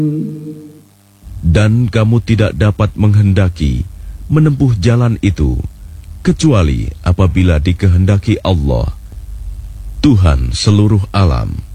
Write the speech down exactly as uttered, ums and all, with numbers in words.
Dan kamu tidak dapat menghendaki menempuh jalan itu kecuali apabila dikehendaki Allah, Tuhan seluruh alam.